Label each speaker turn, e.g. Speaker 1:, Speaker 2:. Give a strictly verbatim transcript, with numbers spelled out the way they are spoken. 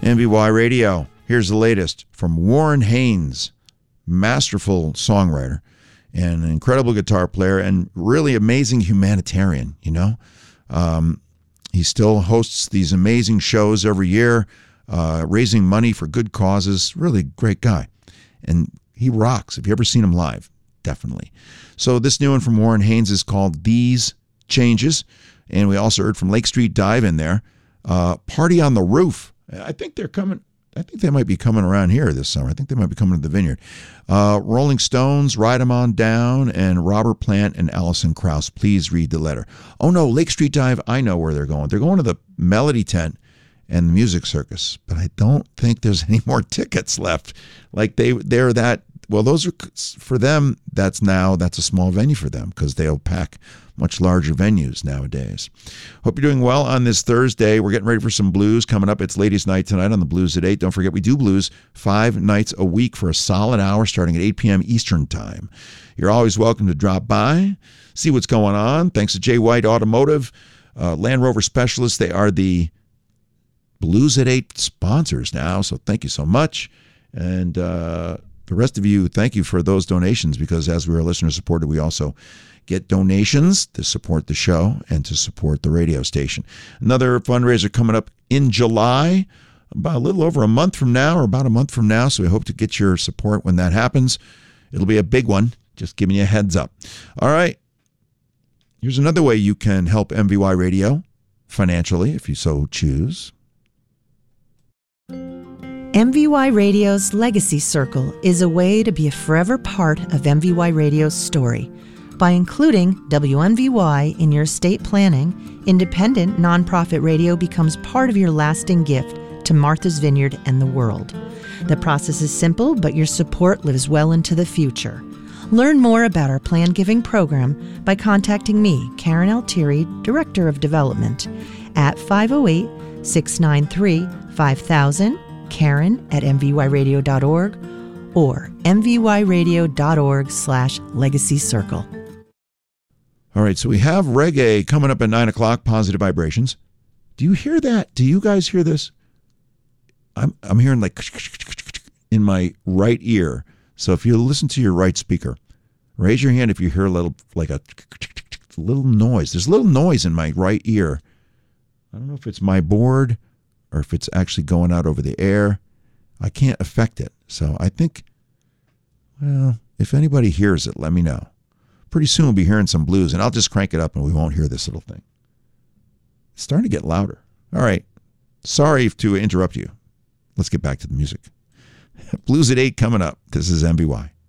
Speaker 1: M V Y Radio. Here's the latest from Warren Haynes, masterful songwriter and an incredible guitar player and really amazing humanitarian, you know. Um, he still hosts these amazing shows every year, uh, raising money for good causes. Really great guy. And he rocks. Have you ever seen him live? Definitely. So this new one from Warren Haynes is called These Changes. And we also heard from Lake Street Dive in there. Uh, Party on the Roof. I think they're coming. I think they might be coming around here this summer. I think they might be coming to the Vineyard. Uh, Rolling Stones, Ride 'Em On Down, and Robert Plant and Alison Krauss. Please read the letter. Oh, no, Lake Street Dive, I know where they're going. They're going to the Melody Tent and the Music Circus, but I don't think there's any more tickets left. Like they, they're that, well, those are, for them, that's now, that's a small venue for them because they'll pack much larger venues nowadays. Hope you're doing well on this Thursday. We're getting ready for some blues coming up. It's ladies' night tonight on the Blues at eight. Don't forget, we do blues five nights a week for a solid hour starting at eight p.m. Eastern Time. You're always welcome to drop by, see what's going on. Thanks to Jay White Automotive, uh, Land Rover Specialists. They are the Blues at eight sponsors now, so thank you so much. And uh, the rest of you, thank you for those donations because as we are listener-supported, we also get donations to support the show and to support the radio station. Another fundraiser coming up in July, about a little over a month from now or about a month from now, so we hope to get your support when that happens. It'll be a big one, just giving you a heads up. All right, here's another way you can help M V Y Radio financially if you so choose.
Speaker 2: M V Y Radio's Legacy Circle is a way to be a forever part of M V Y Radio's story. By including W M V Y in your estate planning, independent nonprofit radio becomes part of your lasting gift to Martha's Vineyard and the world. The process is simple, but your support lives well into the future. Learn more about our planned giving program by contacting me, Karen Altieri, Director of Development, at five oh eight, six nine three, five thousand, Karen at m v y radio dot org, or m v y radio dot org slash legacy circle.
Speaker 1: All right, so we have reggae coming up at nine o'clock, Positive Vibrations. Do you hear that? Do you guys hear this? I'm I'm hearing like in my right ear. So if you listen to your right speaker, raise your hand if you hear a little, like a little noise. There's a little noise in my right ear. I don't know if it's my board or if it's actually going out over the air. I can't affect it. So I think, well, if anybody hears it, let me know. Pretty soon we'll be hearing some blues, and I'll just crank it up and we won't hear this little thing. It's starting to get louder. All right. Sorry to interrupt you. Let's get back to the music. Blues at eight coming up. This is M V Y.